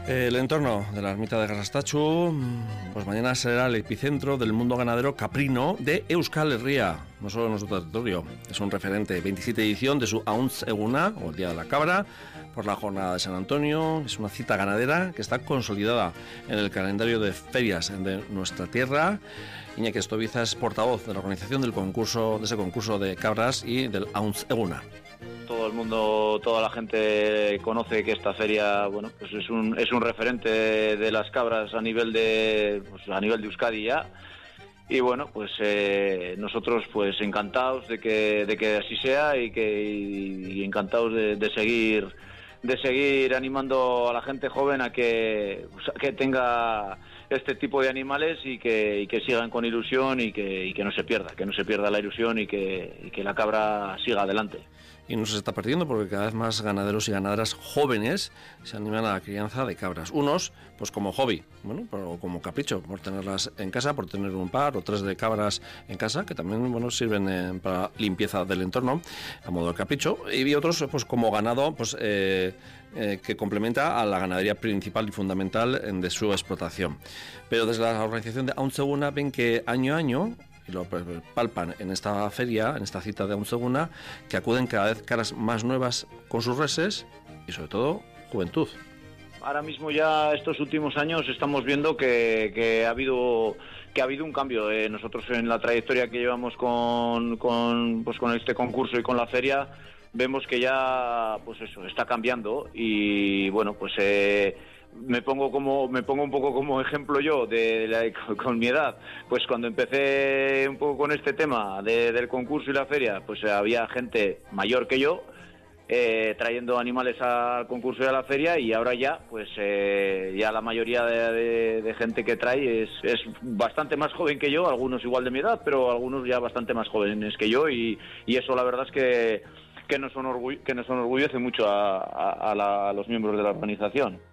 El entorno de la ermita de Garrastachu, pues mañana será el epicentro del mundo ganadero caprino de Euskal Herria, no solo en nuestro territorio. Es un referente, 27 edición de su Ahuntz Eguna, o el Día de la Cabra, por la jornada de San Antonio. Es una cita ganadera que está consolidada en el calendario de ferias de nuestra tierra. Iñaki Estobiza es portavoz de la organización del concurso, de ese concurso de cabras y del Ahuntz Eguna. Todo el mundo, toda la gente conoce que esta feria, bueno, pues es un referente de las cabras a nivel de Euskadi ya. Y bueno, pues nosotros pues encantados de que así sea y encantados de seguir animando a la gente joven a que tenga este tipo de animales y que sigan con ilusión y que no se pierda la ilusión y que la cabra siga adelante. Y no se está perdiendo porque cada vez más ganaderos y ganaderas jóvenes se animan a la crianza de cabras. Unos, pues como hobby, bueno, pero como capricho, por tenerlas en casa, por tener un par o tres de cabras en casa, que también, bueno, sirven para limpieza del entorno, a modo de capricho. Y otros, pues como ganado, pues que complementa a la ganadería principal y fundamental de su explotación. Pero desde la organización de Ahuntz Eguna ven que año a año, y lo palpan en esta feria, en esta cita de Ahuntz Eguna, que acuden cada vez caras más nuevas con sus reses y sobre todo juventud. Ahora mismo ya estos últimos años estamos viendo que ha habido un cambio. Nosotros en la trayectoria que llevamos con este concurso y con la feria vemos que ya pues eso está cambiando y bueno pues me pongo un poco como ejemplo yo con mi edad. Pues cuando empecé un poco con este tema del concurso y la feria, pues había gente mayor que yo trayendo animales al concurso y a la feria, y ahora ya pues ya la mayoría de gente que trae es bastante más joven que yo, algunos igual de mi edad, pero algunos ya bastante más jóvenes que yo, y eso la verdad es que nos enorgullece mucho a los miembros de la organización.